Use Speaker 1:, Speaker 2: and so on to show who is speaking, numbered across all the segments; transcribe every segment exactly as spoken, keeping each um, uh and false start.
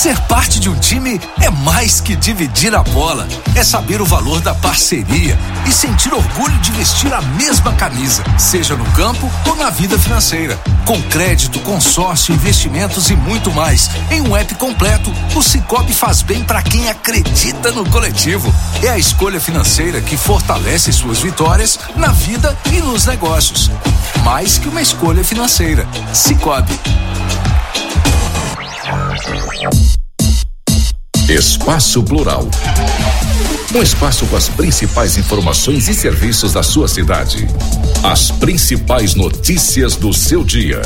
Speaker 1: Ser parte de um time é mais que dividir a bola. É saber o valor da parceria e sentir orgulho de vestir a mesma camisa, seja no campo ou na vida financeira. Com crédito, consórcio, investimentos e muito mais. Em um app completo, o Sicoob faz bem para quem acredita no coletivo. É a escolha financeira que fortalece suas vitórias na vida e nos negócios. Mais que uma escolha financeira. Sicoob.
Speaker 2: Espaço Plural. Um espaço com as principais informações e serviços da sua cidade. As principais notícias do seu dia.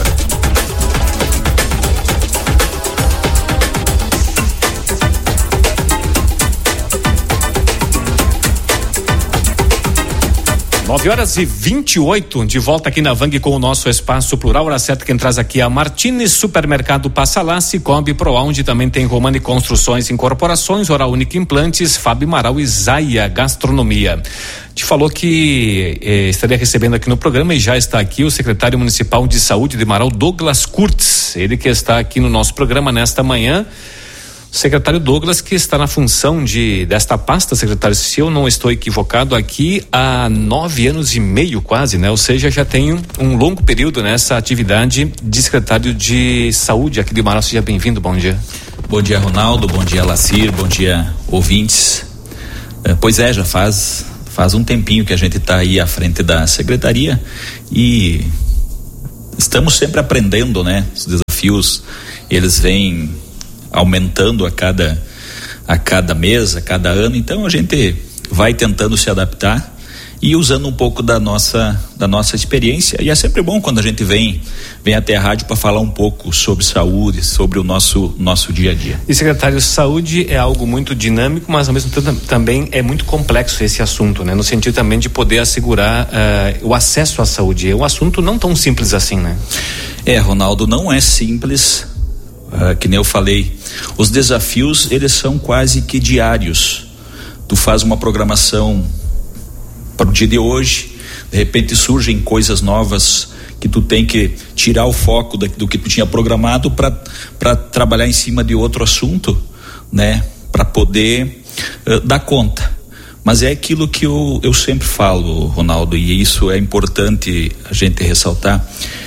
Speaker 3: nove horas e vinte e oito, de volta aqui na Vang com o nosso Espaço Plural. Hora certa, quem traz aqui é a Martins, Supermercado Passa Lá, Sicoob, Proaonde, também tem Romani Construções e Incorporações, Oral Única Implantes, Fábio Amaral e Zaia Gastronomia. Te falou que eh, estaria recebendo aqui no programa e já está aqui o secretário municipal de saúde de Marau, Douglas Kurtz, ele que está aqui no nosso programa nesta manhã. Secretário Douglas, que está na função de desta pasta, secretário, se eu não estou equivocado, aqui há nove anos e meio quase, né? Ou seja, já tem um, um longo período nessa atividade de secretário de saúde aqui de Marau. Seja bem-vindo, bom dia.
Speaker 4: Bom dia, Ronaldo, bom dia, Lacir, bom dia, ouvintes. É, pois é, já faz, faz um tempinho que a gente está aí à frente da secretaria e estamos sempre aprendendo, né? Os desafios, eles vêm aumentando a cada a cada mês, a cada ano, então a gente vai tentando se adaptar e usando um pouco da nossa da nossa experiência, e é sempre bom quando a gente vem vem até a rádio para falar um pouco sobre saúde, sobre o nosso nosso dia a dia.
Speaker 3: E secretário, saúde é algo muito dinâmico, mas ao mesmo tempo também é muito complexo esse assunto, né? No sentido também de poder assegurar uh, o acesso à saúde. É um assunto não tão simples assim, né?
Speaker 4: É, Ronaldo, não é simples. Uh, que nem eu falei, os desafios eles são quase que diários. Tu faz uma programação para o dia de hoje, de repente surgem coisas novas que tu tem que tirar o foco da, do que tu tinha programado para para trabalhar em cima de outro assunto, né? Para poder uh, dar conta. Mas é aquilo que eu, eu sempre falo, Ronaldo, e isso é importante a gente ressaltar.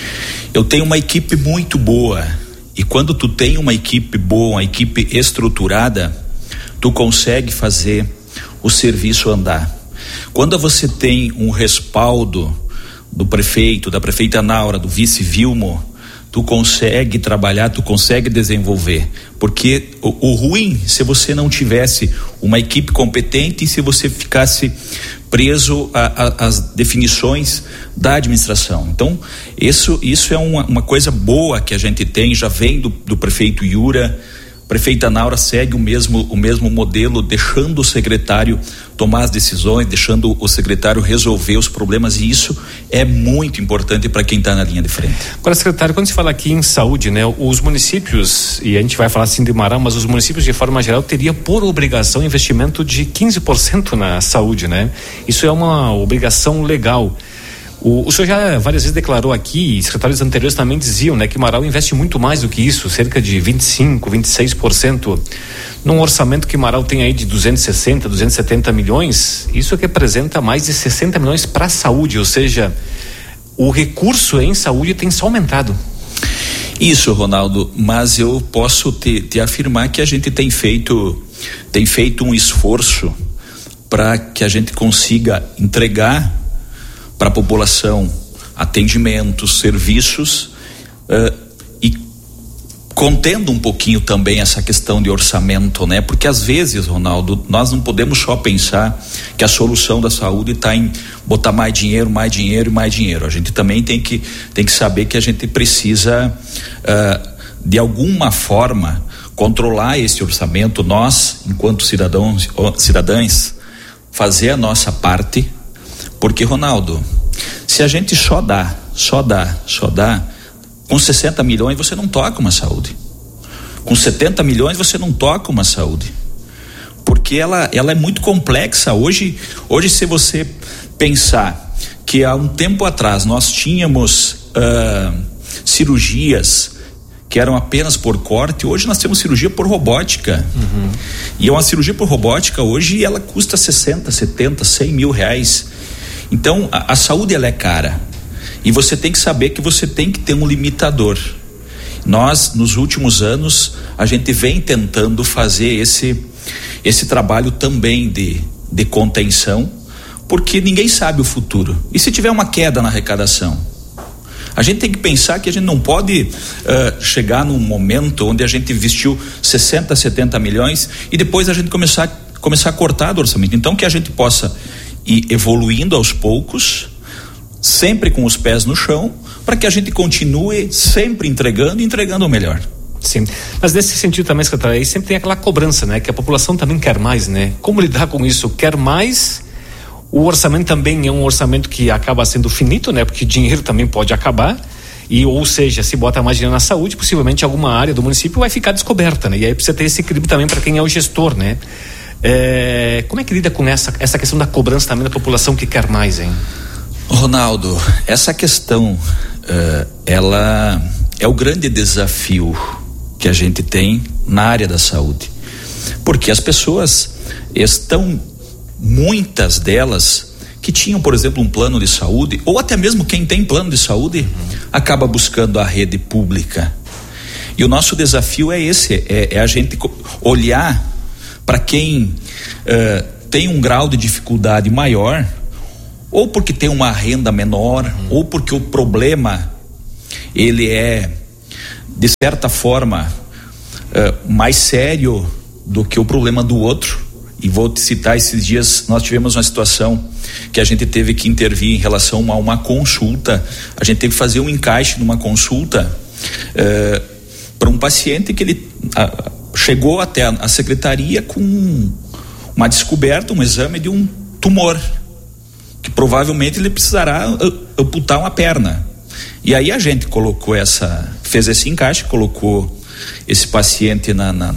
Speaker 4: Eu tenho uma equipe muito boa. E quando tu tem uma equipe boa, uma equipe estruturada, tu consegue fazer o serviço andar. Quando você tem um respaldo do prefeito, da prefeita Naura, do vice Vilmo, tu consegue trabalhar, tu consegue desenvolver. Porque o, o ruim, se você não tivesse uma equipe competente e se você ficasse preso às definições da administração. Então, isso, isso é uma, uma coisa boa que a gente tem, já vem do, do prefeito Iura. Prefeita Naura segue o mesmo, o mesmo modelo, deixando o secretário tomar as decisões, deixando o secretário resolver os problemas, e isso é muito importante para quem está na linha de frente.
Speaker 3: Agora, secretário, quando se fala aqui em saúde, né, os municípios, e a gente vai falar assim de Marau, mas os municípios de forma geral teria por obrigação investimento de quinze por cento na saúde, né? Isso é uma obrigação legal. O, o senhor já várias vezes declarou aqui, e secretários anteriores também diziam, né, que Marau investe muito mais do que isso, cerca de vinte e cinco, vinte e seis por cento. Num orçamento que Marau tem aí de duzentos e sessenta, duzentos e setenta milhões, isso representa mais de sessenta milhões para a saúde, ou seja, o recurso em saúde tem só aumentado.
Speaker 4: Isso, Ronaldo, mas eu posso te, te afirmar que a gente tem feito, tem feito um esforço para que a gente consiga entregar para a população atendimentos, serviços, uh, e contendo um pouquinho também essa questão de orçamento, né? Porque às vezes, Ronaldo, nós não podemos só pensar que a solução da saúde está em botar mais dinheiro, mais dinheiro e mais dinheiro. A gente também tem que, tem que saber que a gente precisa, uh, de alguma forma, controlar esse orçamento. Nós, enquanto cidadãos, cidadãs, fazer a nossa parte. Porque, Ronaldo, se a gente só dá, só dá, só dá, com sessenta milhões você não toca uma saúde. Com setenta milhões você não toca uma saúde. Porque ela, ela é muito complexa. Hoje, hoje, se você pensar que há um tempo atrás nós tínhamos uh, cirurgias que eram apenas por corte, hoje nós temos cirurgia por robótica. Uhum. E uma cirurgia por robótica hoje ela custa sessenta, setenta, cem mil reais. Então a, a saúde ela é cara. E você tem que saber que você tem que ter um limitador. Nós, nos últimos anos, a gente vem tentando fazer esse, esse trabalho também de, de contenção, porque ninguém sabe o futuro. E se tiver uma queda na arrecadação? A gente tem que pensar que a gente não pode uh, chegar num momento onde a gente investiu sessenta, setenta milhões e depois a gente começar, começar a cortar do orçamento. Então que a gente possa ir evoluindo aos poucos, sempre com os pés no chão, para que a gente continue sempre entregando e entregando o melhor.
Speaker 3: Sim, mas nesse sentido também, secretário, aí sempre tem aquela cobrança, né? Que a população também quer mais, né? Como lidar com isso? Quer mais? O orçamento também é um orçamento que acaba sendo finito, né? Porque dinheiro também pode acabar. E, ou seja, se bota mais dinheiro na saúde, possivelmente alguma área do município vai ficar descoberta, né? E aí precisa ter esse equilíbrio também para quem é o gestor, né? É, como é que lida com essa, essa questão da cobrança também da população que quer mais, hein?
Speaker 4: Ronaldo, essa questão, uh, ela é o grande desafio que a gente tem na área da saúde. Porque as pessoas estão, muitas delas, que tinham, por exemplo, um plano de saúde, ou até mesmo quem tem plano de saúde, uhum. acaba buscando a rede pública. E o nosso desafio é esse, é, é a gente olhar para quem uh, tem um grau de dificuldade maior, ou porque tem uma renda menor, uhum. ou porque o problema ele é de certa forma uh, mais sério do que o problema do outro. E vou te citar, esses dias nós tivemos uma situação que a gente teve que intervir em relação a uma consulta. A gente teve que fazer um encaixe numa consulta uh, para um paciente que ele uh, chegou até a, a secretaria com uma descoberta, um exame de um tumor, que provavelmente ele precisará amputar uma perna. E aí a gente colocou essa, fez esse encaixe, colocou esse paciente na, na,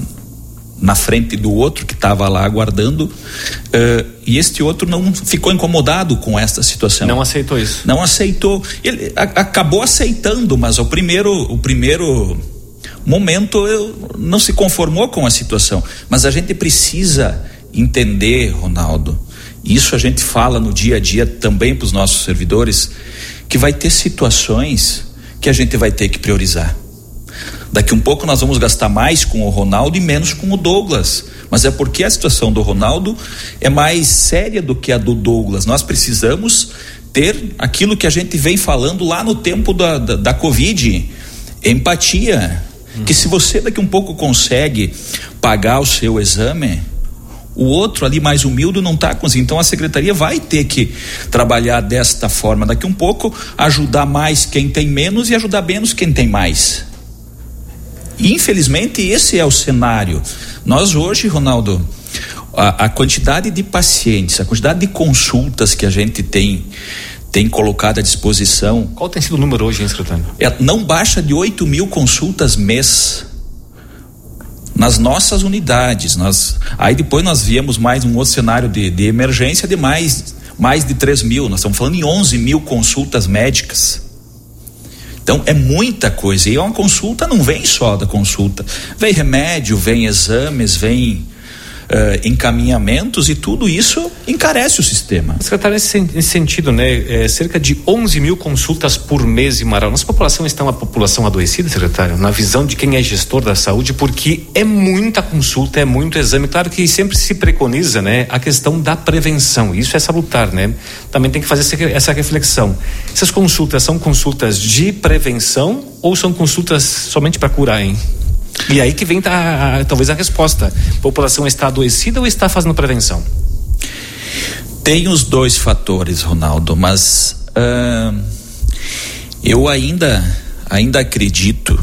Speaker 4: na frente do outro que estava lá aguardando, uh, e este outro não ficou incomodado com esta situação.
Speaker 3: Não aceitou isso?
Speaker 4: Não aceitou. Ele a, acabou aceitando, mas o primeiro, o primeiro momento eu, não se conformou com a situação. Mas a gente precisa entender, Ronaldo, isso a gente fala no dia a dia também para os nossos servidores, que vai ter situações que a gente vai ter que priorizar. Daqui um pouco nós vamos gastar mais com o Ronaldo e menos com o Douglas, mas é porque a situação do Ronaldo é mais séria do que a do Douglas. Nós precisamos ter aquilo que a gente vem falando lá no tempo da, da, da Covid, empatia, hum. que se você daqui um pouco consegue pagar o seu exame, o outro ali mais humilde não está conseguindo. Então a secretaria vai ter que trabalhar desta forma, daqui um pouco ajudar mais quem tem menos e ajudar menos quem tem mais. E, infelizmente esse é o cenário. Nós hoje, Ronaldo, a, a quantidade de pacientes, a quantidade de consultas que a gente tem tem colocado à disposição.
Speaker 3: Qual tem sido o número hoje, hein, secretário?
Speaker 4: É, não baixa de oito mil consultas mês nas nossas unidades. Nós, aí depois nós viemos mais um outro cenário de, de emergência de mais, mais de três mil. Nós estamos falando em onze mil consultas médicas. Então é muita coisa. E uma consulta não vem só da consulta. Vem remédio, vem exames, vem uh, encaminhamentos, e tudo isso encarece o sistema.
Speaker 3: Secretário, nesse, nesse sentido, né, é, cerca de onze mil consultas por mês em Marau. Nossa população está uma população adoecida, secretário, na visão de quem é gestor da saúde, porque é muita consulta, é muito exame. Claro que sempre se preconiza, né, a questão da prevenção. Isso é salutar, né? Também tem que fazer essa, essa reflexão. Essas consultas são consultas de prevenção ou são consultas somente para curar, hein? E aí que vem a, a, talvez a resposta. A população está adoecida ou está fazendo prevenção?
Speaker 4: Tem os dois fatores, Ronaldo, mas uh, eu ainda, ainda acredito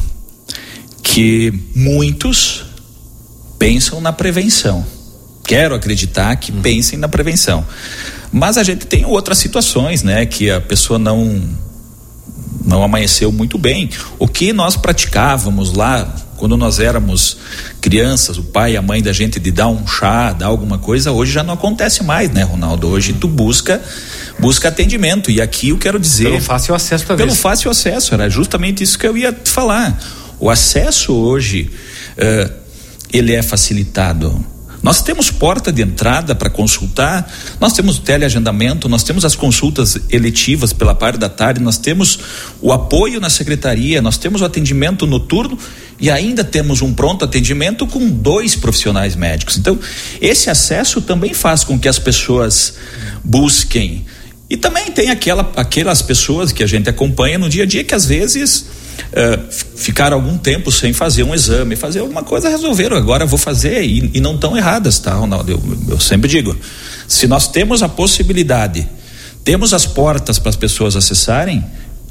Speaker 4: que muitos pensam na prevenção. Quero acreditar que hum. pensem na prevenção. Mas a gente tem outras situações, né? Que a pessoa não, não amanheceu muito bem. O que nós praticávamos lá quando nós éramos crianças, o pai e a mãe da gente, de dar um chá, dar alguma coisa, hoje já não acontece mais, né, Ronaldo? Hoje tu busca busca atendimento, e aqui eu quero dizer...
Speaker 3: Pelo fácil acesso, talvez.
Speaker 4: Pelo fácil acesso, era justamente isso que eu ia te falar. O acesso hoje, uh, ele é facilitado. Nós temos porta de entrada para consultar, nós temos o teleagendamento, nós temos as consultas eletivas pela parte da tarde, nós temos o apoio na secretaria, nós temos o atendimento noturno e ainda temos um pronto atendimento com dois profissionais médicos. Então, esse acesso também faz com que as pessoas busquem. E também tem aquela, aquelas pessoas que a gente acompanha no dia a dia que às vezes uh, ficaram algum tempo sem fazer um exame, fazer alguma coisa, resolveram, agora vou fazer e, e não estão erradas, tá, Ronaldo? Eu, eu sempre digo, se nós temos a possibilidade, temos as portas para as pessoas acessarem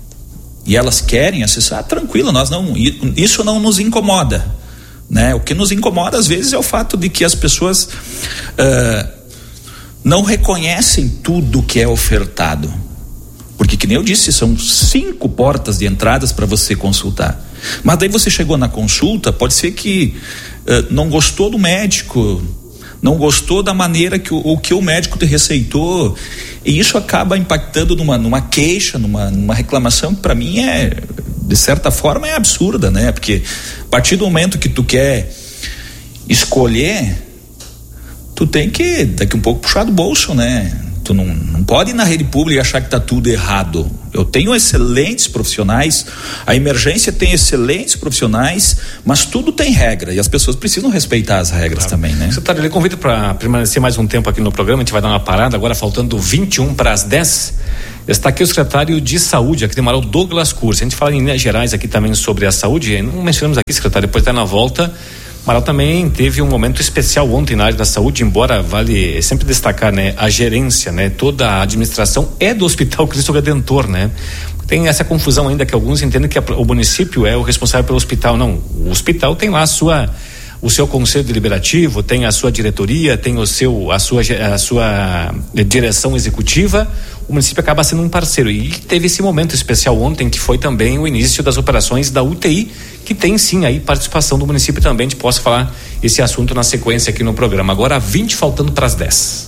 Speaker 4: e elas querem acessar, tranquilo, nós não, isso não nos incomoda, né? O que nos incomoda às vezes é o fato de que as pessoas uh, não reconhecem tudo que é ofertado, porque, que nem eu disse, são cinco portas de entradas para você consultar, mas daí você chegou na consulta, pode ser que uh, não gostou do médico, não gostou da maneira que o, o que o médico te receitou, e isso acaba impactando numa, numa queixa, numa, numa reclamação que para mim é, de certa forma, é absurda, né? Porque a partir do momento que tu quer escolher, tu tem que daqui um pouco puxar do bolso, né? Tu não, não pode ir na rede pública e achar que tá tudo errado. Eu tenho excelentes profissionais, a emergência tem excelentes profissionais, mas tudo tem regra e as pessoas precisam respeitar as regras, claro, também, né? Secretário,
Speaker 3: eu lhe convido para permanecer mais um tempo aqui no programa, a gente vai dar uma parada agora, faltando vinte e um para as dez. Está aqui o secretário de Saúde, aqui de Marau, Douglas Cursi. A gente fala em linhas gerais aqui também sobre a saúde, não mencionamos aqui, secretário, depois está na volta. Marau também teve um momento especial ontem na área da saúde, embora vale sempre destacar, né, a gerência, né, toda a administração é do Hospital Cristo Redentor, né? Tem essa confusão ainda que alguns entendem que a, o município é o responsável pelo hospital. Não, o hospital tem lá a sua, o seu conselho deliberativo, tem a sua diretoria, tem o seu, a sua, a sua direção executiva. O município acaba sendo um parceiro e teve esse momento especial ontem que foi também o início das operações da U T I, que tem sim aí participação do município também. A gente possa falar esse assunto na sequência aqui no programa. Agora vinte faltando para as dez.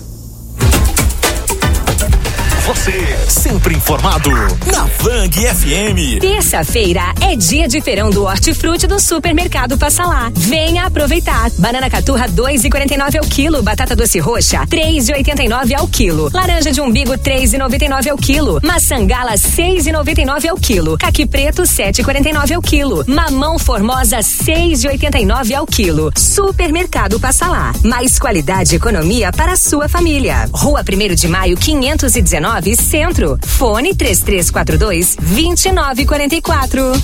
Speaker 1: Você sempre informado na Vang F M.
Speaker 5: Terça-feira é dia de feirão do Hortifruti do Supermercado Passa Lá. Venha aproveitar. Banana caturra dois e quarenta e nove ao quilo, batata doce roxa três e oitenta e nove ao quilo, laranja de umbigo três e noventa e nove ao quilo, maçã gala seis e noventa e nove ao quilo, caqui preto sete e quarenta e nove ao quilo, mamão formosa seis e oitenta e nove ao quilo. Supermercado Passa Lá. Mais qualidade e economia para a sua família. Rua primeiro de maio quinhentos e dezenove, Centro. Fone três três quatro dois, dois nove quatro quatro.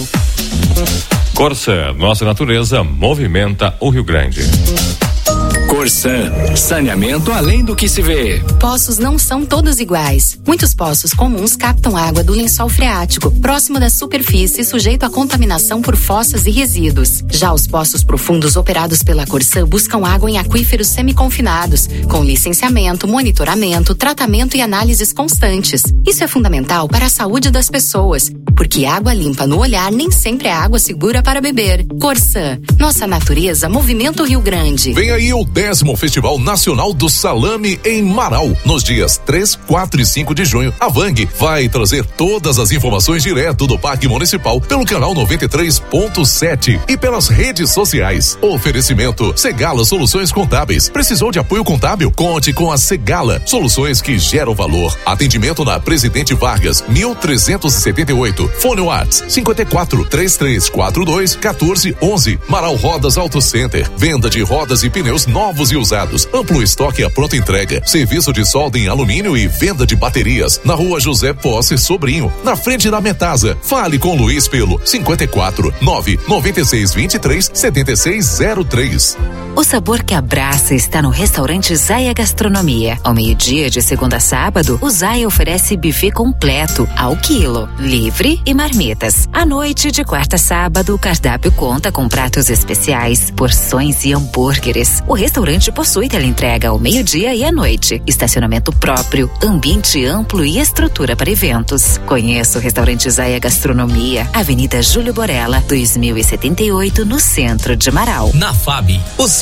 Speaker 6: Corsã, nossa natureza movimenta o Rio Grande.
Speaker 1: Corsã, saneamento além do que se vê.
Speaker 7: Poços não são todos iguais. Muitos poços comuns captam água do lençol freático, próximo da superfície, sujeito à contaminação por fossas e resíduos. Já os poços profundos operados pela Corsã buscam água em aquíferos semiconfinados, com licenciamento, monitoramento, tratamento e análises constantes. Isso é fundamental para a saúde das pessoas, porque água limpa no olhar nem sempre é água segura para beber. Corsã, nossa natureza movimenta o Rio Grande.
Speaker 2: Vem aí o décimo Festival Nacional do Salame em Marau. Nos dias três, quatro e cinco de junho, a Vang vai trazer todas as informações direto do Parque Municipal pelo canal noventa e três ponto sete e pelas redes sociais. Oferecimento Segala Soluções Contábeis. Precisou de apoio contábil? Conte com a Segala. Soluções que geram valor. Atendimento na Presidente Vargas, mil trezentos e setenta e oito. Fone WhatsApp cinquenta e quatro, trinta e três quarenta e dois, quatorze onze. Marau Rodas Auto Center. Venda de rodas e pneus novos e usados. Amplo estoque à pronta entrega. Serviço de solda em alumínio e venda de baterias. Na rua José Posse Sobrinho, na frente da Metasa. Fale com Luiz pelo cinquenta e quatro, nove noventa e seis vinte e três, setenta e seis zero três.
Speaker 8: O sabor que abraça está no restaurante Zaya Gastronomia. Ao meio-dia, de segunda a sábado, o Zaya oferece buffet completo, ao quilo, livre e marmitas. À noite, de quarta a sábado, o cardápio conta com pratos especiais, porções e hambúrgueres. O restaurante possui teleentrega ao meio-dia e à noite, estacionamento próprio, ambiente amplo e estrutura para eventos. Conheça o restaurante Zaya Gastronomia, Avenida Júlio Borella, dois mil e setenta e oito, no centro de Marau.
Speaker 1: Na F A B, o seu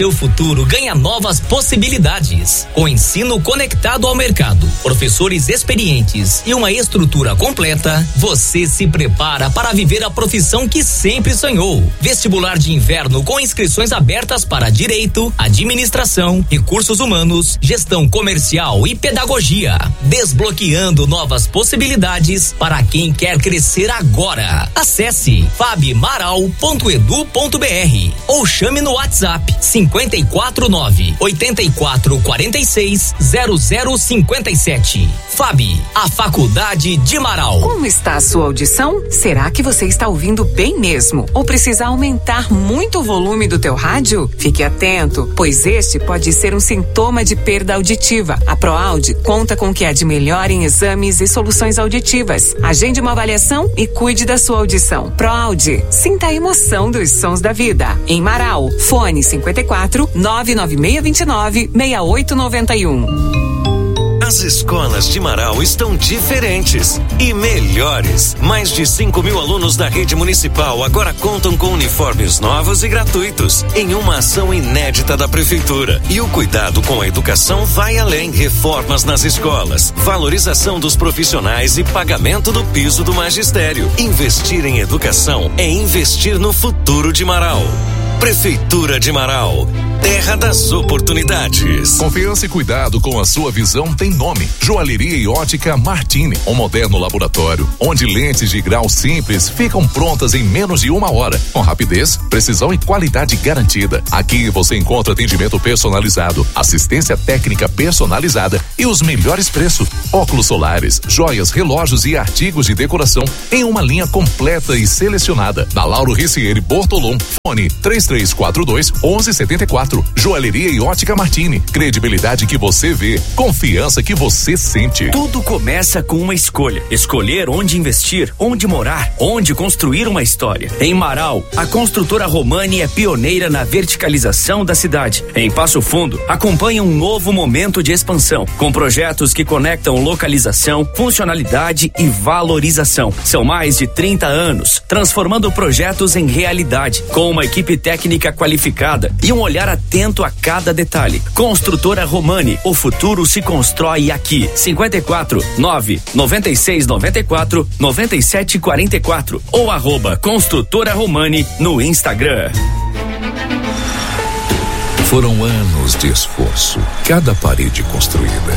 Speaker 9: seu futuro ganha novas possibilidades. Com ensino conectado ao mercado, professores experientes e uma estrutura completa, você se prepara para viver a profissão que sempre sonhou. Vestibular de inverno com inscrições abertas para Direito, Administração, Recursos Humanos, Gestão Comercial e Pedagogia. Desbloqueando novas possibilidades para quem quer crescer agora. Acesse fabmaral ponto edu ponto br ou chame no WhatsApp cinquenta e quatro nove, oitenta e quatro, quarenta e seis, zero zero cinquenta e sete. Fabi, a Faculdade de Marau.
Speaker 10: Como está a sua audição? Será que você está ouvindo bem mesmo? Ou precisa aumentar muito o volume do teu rádio? Fique atento, pois este pode ser um sintoma de perda auditiva. A ProAude conta com o que há de melhor em exames e soluções auditivas. Agende uma avaliação e cuide da sua audição. ProAude, sinta a emoção dos sons da vida. Em Marau, fone cinquenta e quatro, nove nove seis dois nove, seis oito nove um.
Speaker 11: As escolas de Marau estão diferentes e melhores. Mais de cinco mil alunos da rede municipal agora contam com uniformes novos e gratuitos, em uma ação inédita da prefeitura. E o cuidado com a educação vai além. Reformas nas escolas, valorização dos profissionais e pagamento do piso do magistério. Investir em educação é investir no futuro de Marau. Prefeitura de Marau, terra das oportunidades.
Speaker 2: Confiança e cuidado com a sua visão tem nome. Joalheria e Ótica Martini, um moderno laboratório, onde lentes de grau simples ficam prontas em menos de uma hora, com rapidez, precisão e qualidade garantida. Aqui você encontra atendimento personalizado, assistência técnica personalizada e os melhores preços. Óculos solares, joias, relógios e artigos de decoração em uma linha completa e selecionada. Na Lauro Ricieri Bortolom, fone três três quatro dois, um um sete quatro. Joalheria e Ótica Martini. Credibilidade que você vê, confiança que você sente.
Speaker 12: Tudo começa com uma escolha. Escolher onde investir, onde morar, onde construir uma história. Em Marau, a construtora Romani é pioneira na verticalização da cidade. Em Passo Fundo, acompanha um novo momento de expansão, com projetos que conectam localização, funcionalidade e valorização. São mais de trinta anos, transformando projetos em realidade, com uma equipe técnica qualificada e um olhar atento a cada detalhe. Construtora Romani, o futuro se constrói aqui. cinquenta e quatro, nove, noventa e seis, noventa e quatro, noventa e sete, quarenta e quatro ou arroba Construtora Romani no Instagram.
Speaker 1: Foram anos de esforço, cada parede construída,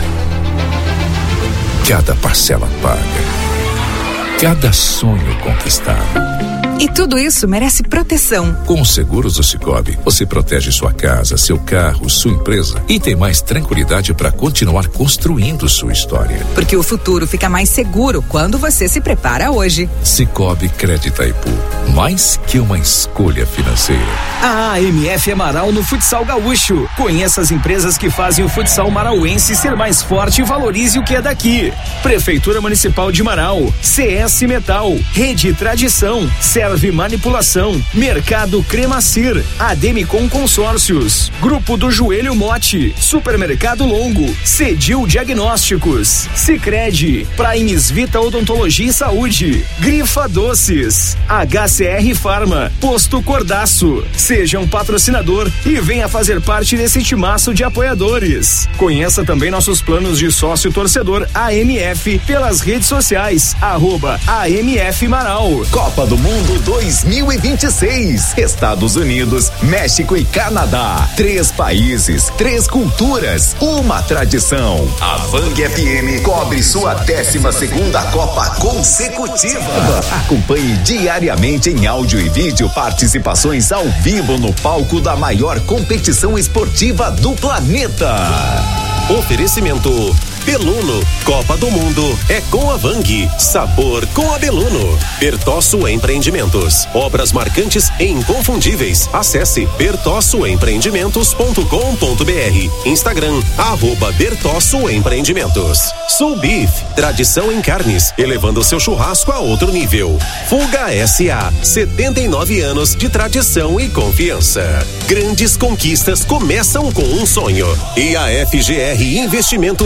Speaker 1: cada parcela paga, cada sonho conquistado.
Speaker 13: E tudo isso merece proteção.
Speaker 1: Com os seguros do Sicoob, você protege sua casa, seu carro, sua empresa e tem mais tranquilidade para continuar construindo sua história.
Speaker 13: Porque o futuro fica mais seguro quando você se prepara hoje.
Speaker 1: Sicoob Crédito Itaipu, mais que uma escolha financeira.
Speaker 14: A A M F é Marau no futsal gaúcho. Conheça as empresas que fazem o futsal marauense ser mais forte e valorize o que é daqui. Prefeitura Municipal de Marau, C S Metal, Rede Tradição, Serve Manipulação, Mercado Cremacir, Ademicon Consórcios, Grupo do Joelho Mote, Supermercado Longo, Cedil Diagnósticos, Sicredi, Primes Vita Odontologia e Saúde, Grifa Doces, H C R Farma, Posto Cordaço. Seja um patrocinador e venha fazer parte desse timaço de apoiadores. Conheça também nossos planos de sócio torcedor A M F pelas redes sociais, arroba A M F Marau.
Speaker 15: Copa do Mundo dois mil e vinte e seis, Estados Unidos, México e Canadá. Três países, três culturas, uma tradição. A Vang F M cobre sua décima segunda Copa consecutiva. Acompanhe diariamente em áudio e vídeo participações ao vivo no palco da maior competição esportiva do planeta.
Speaker 16: Oferecimento Beluno, Copa do Mundo é com a Vang, sabor com a Beluno. Bertosso Empreendimentos, obras marcantes e inconfundíveis. Acesse bertosso empreendimentos ponto com ponto br. Instagram, arroba Bertosso Empreendimentos. Soul Beef, tradição em carnes, elevando seu churrasco a outro nível. Fuga S A, setenta e nove anos de tradição e confiança. Grandes conquistas começam com um sonho. E a F G R Investimentos Imobiliários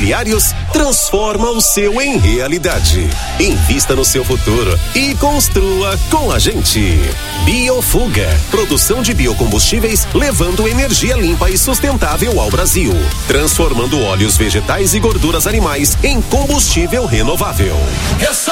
Speaker 16: Imobiliários transforma o seu em realidade. Invista no seu futuro e construa com a gente. Biofuga, produção de biocombustíveis levando energia limpa e sustentável ao Brasil, transformando óleos vegetais e gorduras animais em combustível renovável.